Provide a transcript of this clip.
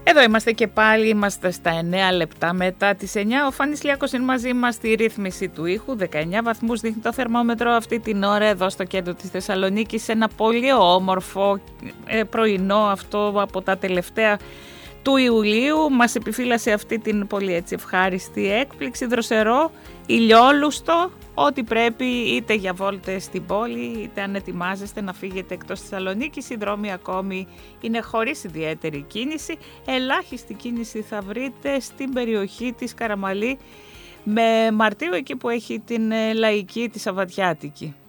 Εδώ είμαστε και πάλι, είμαστε στα 9 λεπτά μετά τις 9. Ο Φάνης Λιάκος είναι μαζί μας στη ρύθμιση του ήχου. 19 βαθμούς δείχνει το θερμόμετρο αυτή την ώρα εδώ στο κέντρο της Θεσσαλονίκης. Ένα πολύ όμορφο πρωινό αυτό από τα τελευταία του Ιουλίου. Μας επιφύλασε αυτή την πολύ έτσι ευχάριστη έκπληξη, δροσερό, ηλιόλουστο, ό,τι πρέπει, είτε για βόλτες στην πόλη, είτε αν ετοιμάζεστε να φύγετε εκτός της Θεσσαλονίκης. Οι δρόμοι ακόμη είναι χωρίς ιδιαίτερη κίνηση. Ελάχιστη κίνηση θα βρείτε στην περιοχή της Καραμαλή με Μαρτίου, εκεί που έχει την λαϊκή, τη Σαββατιάτικη.